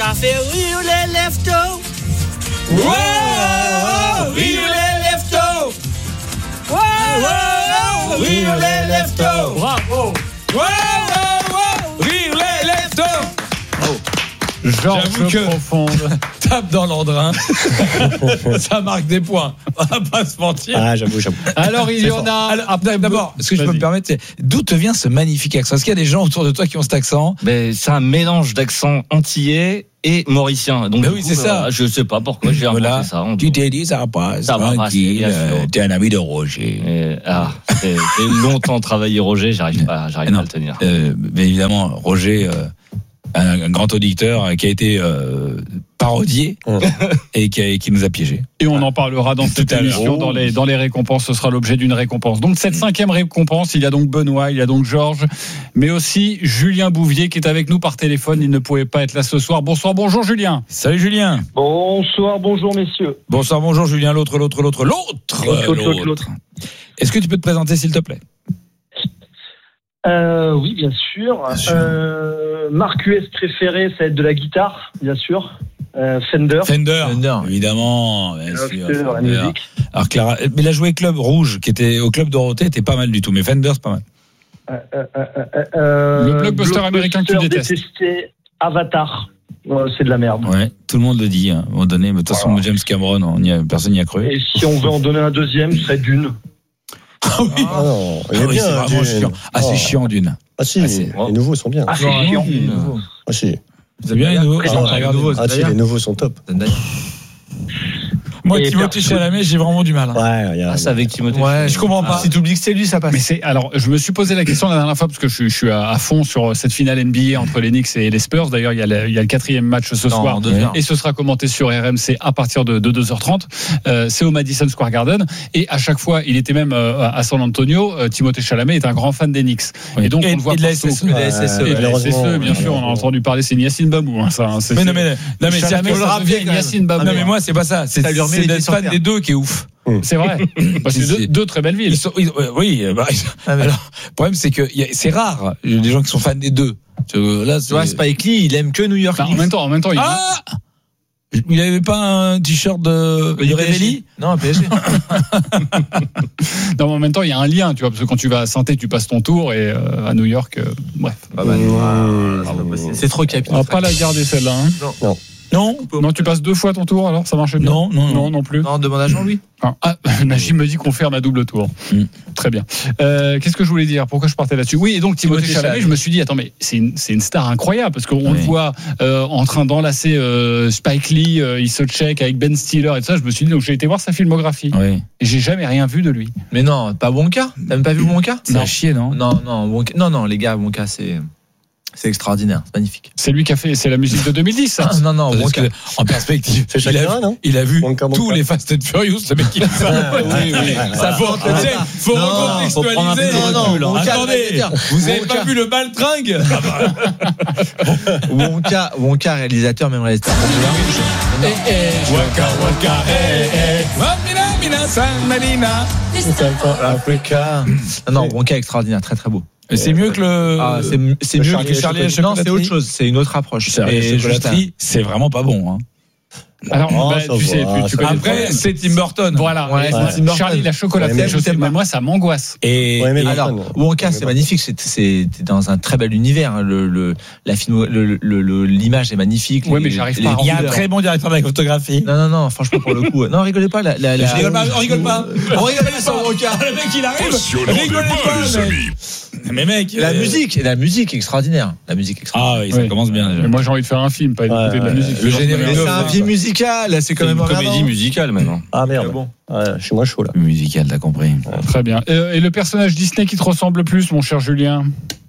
café, oui, les leftos. Wow, oui, les leftos. Wow, oui, les leftos. Bravo. Wow, oui, les leftos. Georges Profonde. Tape dans l'Andrin. Ça marque des points. On va pas se mentir. Ah, j'avoue. Alors, il y en a. Alors, d'abord, est-ce que je peux me permettre, d'où te vient ce magnifique accent? Est-ce qu'il y a des gens autour de toi qui ont cet accent? C'est un mélange d'accent antillais et mauricien. Donc, oui, c'est ça. Je sais pas pourquoi j'ai inventé ça. Tu t'es dit, ça passe. Ça va passer, bien sûr. T'es un ami de Roger. J'ai longtemps travaillé Roger, j'arrive pas à le tenir. Mais évidemment, Roger, un grand auditeur qui a été parodié et qui nous a piégés. Et on en parlera dans cette émission, dans les récompenses. Ce sera l'objet d'une récompense. Donc cette 5e récompense, il y a donc Benoît, il y a donc Georges, mais aussi Julien Bouvier qui est avec nous par téléphone. Il ne pouvait pas être là ce soir. Bonsoir, bonjour Julien. Salut Julien. Bonsoir, bonjour messieurs. Bonsoir, bonjour Julien. L'autre. Est-ce que tu peux te présenter s'il te plaît? Oui, bien sûr. Marque US préférée, ça va être de la guitare, bien sûr. Fender, évidemment. Bien sûr, la musique. Alors Clara, mais il a joué Club Rouge, qui était au Club Dorothée, était pas mal du tout. Mais Fender, c'est pas mal. Le blockbuster américain que tu détestes. Détesté, Avatar. C'est de la merde. Ouais, tout le monde le dit. À un moment donné, mais de toute façon, James Cameron, personne n'y a cru. Et si on veut en donner un deuxième, ce serait Dune. Ah non, il est bien, c'est vraiment chiant. C'est chiant Dune. Ah si, les nouveaux sont bien. C'est chiant. Ah si. C'est bien les nouveaux. Les nouveaux sont top. Moi, Timothée Chalamet, j'ai vraiment du mal. C'est avec Timothée. Ouais, je comprends pas. Si tu oublies que c'est lui, ça passe. Mais alors, je me suis posé la question la dernière fois parce que je suis à fond sur cette finale NBA entre les Knicks et les Spurs. D'ailleurs, il y a le 4e match ce soir et ce sera commenté sur RMC à partir de 2h30. C'est au Madison Square Garden et à chaque fois, il était même à San Antonio. Timothée Chalamet est un grand fan des Knicks. Et donc, on le voit de la SSE. Et de la SSE, bien sûr, on a entendu parler. C'est Yacine Babou. Mais non, mais Chalamet, ça devient Yacine Babou. Non, mais moi, c'est pas ça. C'est d'être fan des deux qui est ouf. C'est vrai. C'est deux très belles villes. Oui. Alors, le problème, c'est que c'est rare les gens qui sont fans des deux. Là, tu vois, Spike Lee, il aime que New York. En même temps, il avait pas un t-shirt de Révéli? Non, PSG. Non, en même temps, il y a un lien, tu vois, parce que quand tu vas à Saint-Étienne, tu passes ton tour et à New York, bref. C'est trop capitaux. On va pas la garder celle-là. Hein. Non, tu passes 2 fois ton tour, alors ça marche bien. Non plus. Non, demande à Jean-Louis. Najim me dit qu'on fait un double tour. Très bien. Qu'est-ce que je voulais dire? Pourquoi je partais là-dessus? Oui, et donc Timothée Chalamet, je me suis dit, attends, mais c'est une star incroyable parce qu'on le voit en train d'enlacer Spike Lee, il se check avec Ben Stiller et tout ça. Je me suis dit, donc j'ai été voir sa filmographie. Oui. Et j'ai jamais rien vu de lui. Mais non, pas Wonka. T'as même pas vu Wonka? C'est à chier, non? Non, Wonka. Non, les gars, Wonka, c'est extraordinaire, c'est magnifique. C'est lui qui a fait, c'est la musique de 2010. Ça. Non, Wonka. En perspective, il a vu tous les Fast and Furious, le mec qui fait ça. Oui. Ça faut recontextualiser. Attendez, vous avez pas vu le baltringue? Wonka, réalisateur, même réalisateur. Africa. Non, Wonka extraordinaire, très très beau. C'est mieux que c'est mieux que Charlie et la chocolaterie. Non, c'est autre chose, c'est une autre approche. Charlie et la chocolaterie, c'est vraiment pas bon. Hein. Alors, tu sais, tu connais. Après, c'est Tim Burton. Voilà. Charlie la chocolaterie, je sais, mais moi, ça m'angoisse. Alors, Wonka, c'est magnifique. C'est dans un très bel univers. L'image est magnifique. Oui, mais j'arrive pas. Il y a un très bon directeur de la photographie. Non, franchement, pour le coup. Non, rigolez pas. On rigole pas sur Wonka. Le mec, il arrive. Rigolez pas, mais mec. La musique extraordinaire. Ah oui, ça commence bien. Mais moi, j'ai envie de faire un film, pas écouter de la musique. Le générique. C'est un film musical. C'est quand même une comédie musicale maintenant. Ah merde. Je suis moins chaud là. Musical, t'as compris. Très bien. Et le personnage Disney qui te ressemble le plus, mon cher Julien?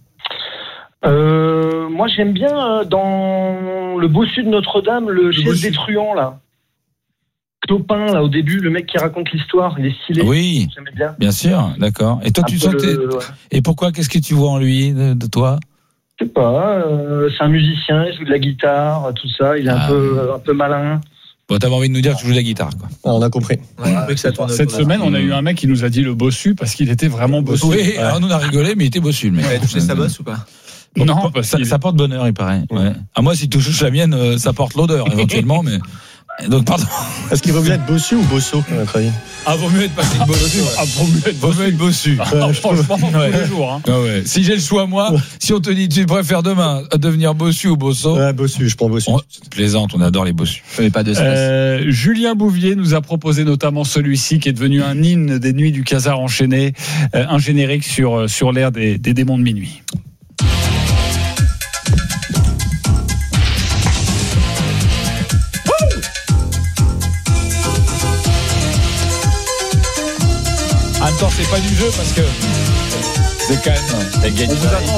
Moi, j'aime bien dans Le Bossu de Notre-Dame, le chef des truands là. Clopin là au début, le mec qui raconte l'histoire, il est stylé. Oui. J'aimais bien. Bien sûr, d'accord. Et toi, tu sentais. Et pourquoi? Qu'est-ce que tu vois en lui de toi? Je sais pas. C'est un musicien, il joue de la guitare, tout ça. Il est un peu malin. Bon, t'avais envie de nous dire que tu joues de la guitare, quoi. On a compris. Cette semaine, on a eu un mec qui nous a dit le bossu parce qu'il était vraiment bossu. Oui, alors nous on a rigolé, mais il était bossu, le mec. Il a touché sa bosse ou pas? Non, ça porte bonheur, il paraît. Ouais. À moi, si tu touches la mienne, ça porte l'odeur, éventuellement, mais. Donc, pardon. Est-ce qu'il vaut mieux être bossu ou bosso, à votre avis? Vaut mieux être Patrick Bossu. Vaut mieux être bossu. Franchement, tous les jours. Hein. Ouais. Si j'ai le choix, moi, si on te dit tu préfères demain devenir bossu ou bosso. Ouais, bossu, je prends bossu. Plaisante, on adore les bossus. Pas de stress. Julien Bouvier nous a proposé notamment celui-ci qui est devenu un hymne des nuits du Casar enchaîné, un générique sur l'air des démons de minuit. En même temps, c'est pas du jeu parce que c'est quand même.